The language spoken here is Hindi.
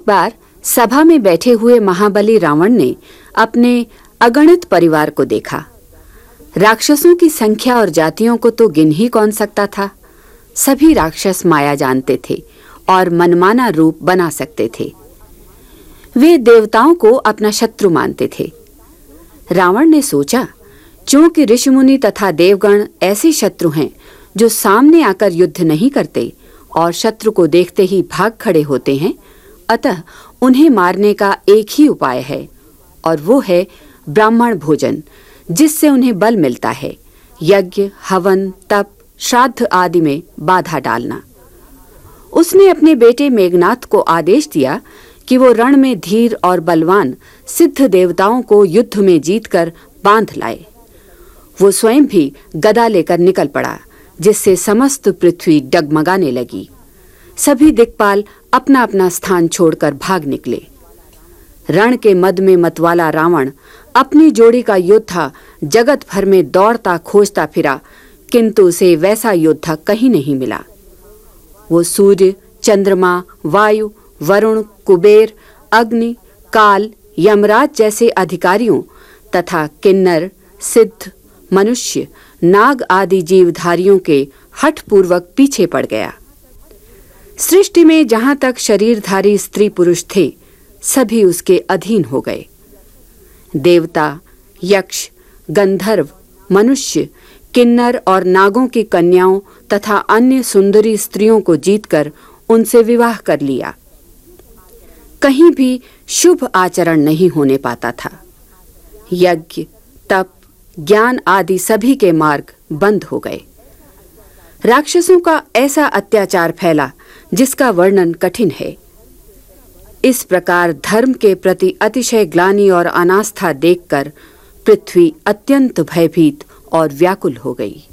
बार सभा में बैठे हुए महाबली रावण ने अपने अगणित परिवार को देखा। राक्षसों की संख्या और जातियों को तो गिन ही कौन सकता था। सभी राक्षस माया जानते थे और मनमाना रूप बना सकते थे। वे देवताओं को अपना शत्रु मानते थे। रावण ने सोचा, क्योंकि ऋषिमुनि तथा देवगण ऐसे शत्रु हैं जो सामने आकर युद्ध नहीं करते और शत्रु को देखते ही भाग खड़े होते हैं, अतः उन्हें मारने का एक ही उपाय है और वो है ब्राह्मण भोजन, जिससे उन्हें बल मिलता है। यज्ञ, हवन, तप, श्राद्ध आदि में बाधा डालना। उसने अपने बेटे मेघनाथ को आदेश दिया कि वो रण में धीर और बलवान सिद्ध देवताओं को युद्ध में जीतकर बांध लाए। वो स्वयं भी गदा लेकर निकल पड़ा, जिससे समस्त पृथ्वी डगमगाने लगी। सभी दिक्पाल अपना अपना स्थान छोड़कर भाग निकले। रण के मद में मतवाला रावण अपनी जोड़ी का योद्धा जगत भर में दौड़ता खोजता फिरा, किंतु उसे वैसा योद्धा कहीं नहीं मिला। वो सूर्य, चंद्रमा, वायु, वरुण, कुबेर, अग्नि, काल, यमराज जैसे अधिकारियों तथा किन्नर, सिद्ध, मनुष्य, नाग आदि जीवधारियों के हठपूर्वक पीछे पड़ गया। सृष्टि में जहां तक शरीरधारी स्त्री पुरुष थे, सभी उसके अधीन हो गए। देवता, यक्ष, गंधर्व, मनुष्य, किन्नर और नागों की कन्याओं तथा अन्य सुंदरी स्त्रियों को जीतकर उनसे विवाह कर लिया। कहीं भी शुभ आचरण नहीं होने पाता था। यज्ञ, तप, ज्ञान आदि सभी के मार्ग बंद हो गए। राक्षसों का ऐसा अत्याचार फैला जिसका वर्णन कठिन है। इस प्रकार धर्म के प्रति अतिशय ग्लानि और अनास्था देखकर पृथ्वी अत्यंत भयभीत और व्याकुल हो गई।